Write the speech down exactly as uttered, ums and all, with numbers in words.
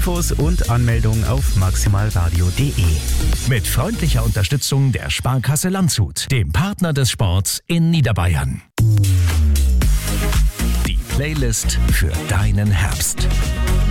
Infos und Anmeldung auf maximalradio punkt de. Mit freundlicher Unterstützung der Sparkasse Landshut, dem Partner des Sports in Niederbayern. Die Playlist für deinen Herbst.